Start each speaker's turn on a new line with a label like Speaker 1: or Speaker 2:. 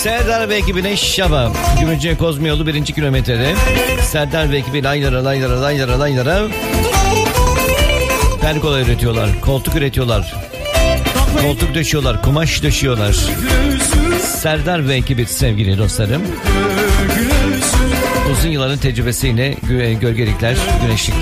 Speaker 1: Serdar ve ekibine şaba. Gümrüce Kozma yolu 1. kilometrede. Serdar ve ekibi laylara. Pergola üretiyorlar. Koltuk üretiyorlar. Koltuk döşüyorlar. Kumaş döşüyorlar. Serdar ve ekibi sevgili dostlarım. Uzun yılların tecrübesiyle gölgelikler, güneşlikler.